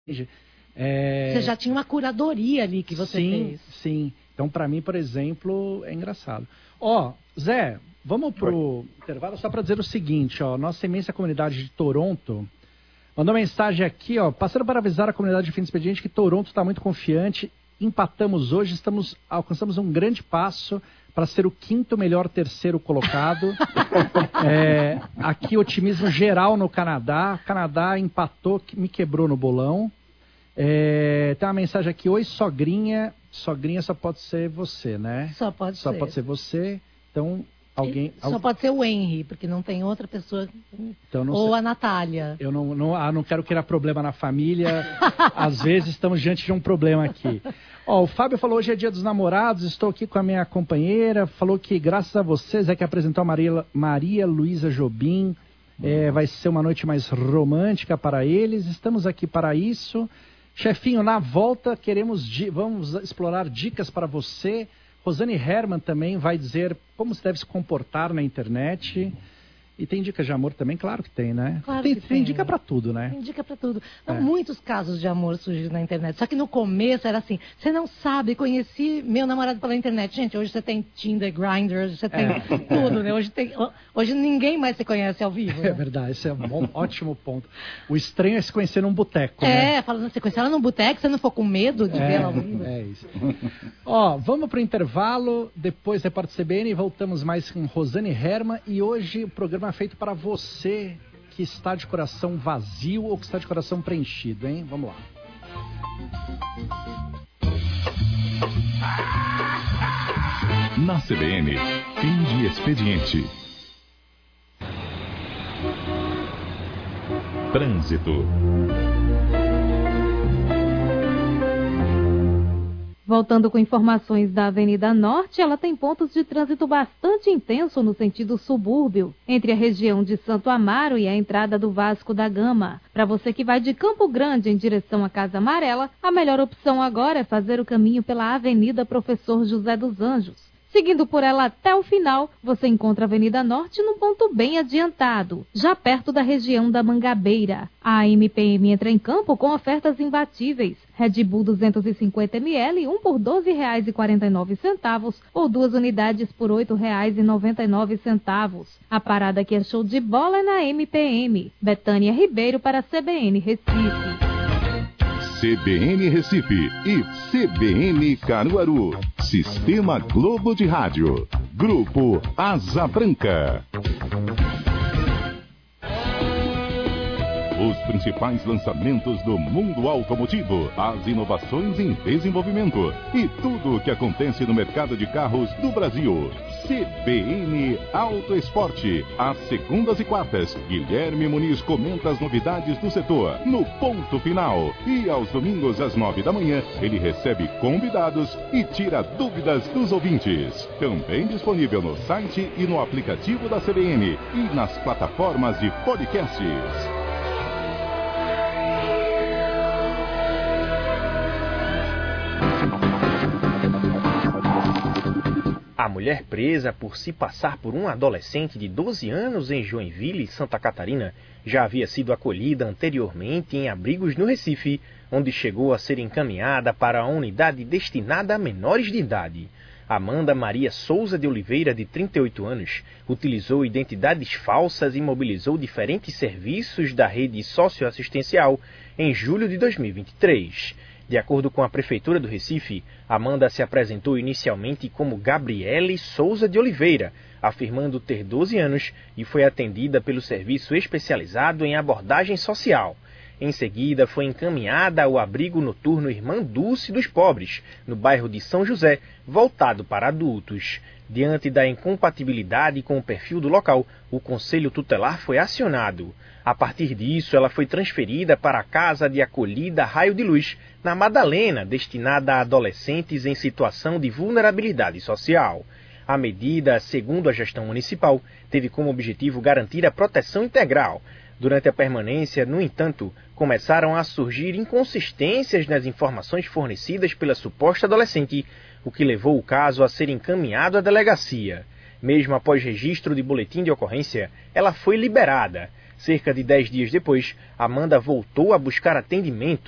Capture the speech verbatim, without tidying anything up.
É... Você já tinha uma curadoria ali que você sim, fez. Sim, então para mim, por exemplo, é engraçado. Ó, Zé, vamos pro Oi. intervalo só para dizer o seguinte, ó, nossa imensa comunidade de Toronto mandou mensagem aqui, ó, passando para avisar a comunidade de Fim de Expediente que Toronto está muito confiante, empatamos hoje, estamos, alcançamos um grande passo para ser o quinto melhor terceiro colocado. é, aqui otimismo geral no Canadá, Canadá empatou, me quebrou no bolão. É, tem uma mensagem aqui, oi sogrinha, sogrinha só pode ser você, né? Só pode só ser. Só pode ser você, então alguém... Só alguém... pode ser o Henry, porque não tem outra pessoa, então, não ou sei. a Natália. Eu não, não, ah, não quero criar problema na família, às vezes estamos diante de um problema aqui. Ó, o Fábio falou, hoje é dia dos namorados, estou aqui com a minha companheira, falou que graças a vocês é que apresentou a Maria, Maria Luísa Jobim, é, vai ser uma noite mais romântica para eles, estamos aqui para isso. Chefinho, na volta queremos vamos explorar dicas para você. Rosane Herman também vai dizer como se deve se comportar na internet. E tem dicas de amor também? Claro que tem, né? Claro tem, que tem. Tem dica pra tudo, né? Tem dica pra tudo. Então, é. Muitos casos de amor surgiram na internet. Só que no começo era assim, você não sabe, conheci meu namorado pela internet. Gente, hoje você tem Tinder, Grindr, hoje você tem é. tudo, né? Hoje, tem, hoje ninguém mais se conhece ao vivo. Né? É verdade, esse é um bom, ótimo ponto. O estranho é se conhecer num boteco, é, né? É, falando, você conheceu ela num boteco, você não for com medo de é, ver ela ao vivo. É isso. Ó, vamos pro intervalo, depois Repórter C B N, voltamos mais com Rosane Herman e hoje o programa é feito para você. Você que está de coração vazio ou que está de coração preenchido, hein? Vamos lá. Na C B N, fim de expediente. Trânsito. Voltando com informações da Avenida Norte, ela tem pontos de trânsito bastante intenso no sentido subúrbio, entre a região de Santo Amaro e a entrada do Vasco da Gama. Para você que vai de Campo Grande em direção à Casa Amarela, a melhor opção agora é fazer o caminho pela Avenida Professor José dos Anjos. Seguindo por ela até o final, você encontra a Avenida Norte num ponto bem adiantado, já perto da região da Mangabeira. A M P M entra em campo com ofertas imbatíveis. Red Bull duzentos e cinquenta mililitros, um por doze reais e quarenta e nove centavos ou duas unidades por oito reais e noventa e nove centavos. A parada que é show de bola é na M P M. Betânia Ribeiro para a C B N Recife. C B N Recife e C B N Caruaru. Sistema Globo de Rádio. Grupo Asa Branca. Os principais lançamentos do mundo automotivo, as inovações em desenvolvimento e tudo o que acontece no mercado de carros do Brasil. C B N Auto Esporte. Às segundas e quartas, Guilherme Muniz comenta as novidades do setor no ponto final. E aos domingos, às nove da manhã, ele recebe convidados e tira dúvidas dos ouvintes. Também disponível no site e no aplicativo da C B N e nas plataformas de podcasts. A mulher presa por se passar por um adolescente de doze anos em Joinville, Santa Catarina, já havia sido acolhida anteriormente em abrigos no Recife, onde chegou a ser encaminhada para a unidade destinada a menores de idade. Amanda Maria Souza de Oliveira, de trinta e oito anos, utilizou identidades falsas e mobilizou diferentes serviços da rede socioassistencial em julho de dois mil e vinte e três. De acordo com a Prefeitura do Recife, Amanda se apresentou inicialmente como Gabriele Souza de Oliveira, afirmando ter doze anos e foi atendida pelo serviço especializado em abordagem social. Em seguida, foi encaminhada ao abrigo noturno Irmã Dulce dos Pobres, no bairro de São José, voltado para adultos. Diante da incompatibilidade com o perfil do local, o Conselho Tutelar foi acionado. A partir disso, ela foi transferida para a Casa de Acolhida Raio de Luz, na Madalena, destinada a adolescentes em situação de vulnerabilidade social. A medida, segundo a gestão municipal, teve como objetivo garantir a proteção integral. Durante a permanência, no entanto, começaram a surgir inconsistências nas informações fornecidas pela suposta adolescente, o que levou o caso a ser encaminhado à delegacia. Mesmo após registro de boletim de ocorrência, ela foi liberada. Cerca de dez dias depois, Amanda voltou a buscar atendimento